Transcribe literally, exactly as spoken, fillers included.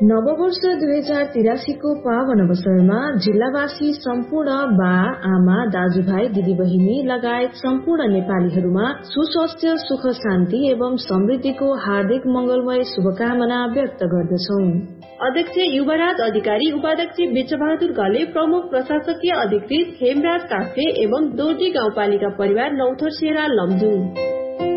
नववर्ष दुई हजार तिरासीको पावन अवसरमा जिल्लावासी सम्पूर्ण बा आमा दाजुभाइ दिदीबहिनी लगायत सम्पूर्ण नेपालीहरूमा सुस्वास्थ्य सुख शान्ति एवं समृद्धिको हार्दिक मंगलमय शुभकामना व्यक्त गर्दछौ। अध्यक्ष युवराज अधिकारी, उपाध्यक्ष बेचबहादुर घले, प्रमुख प्रशासकीय अधिकृत हेमराज काफ्ले एवं दोर्जी गाउँपालिका परिवार नौथर सेरा लमजुङ।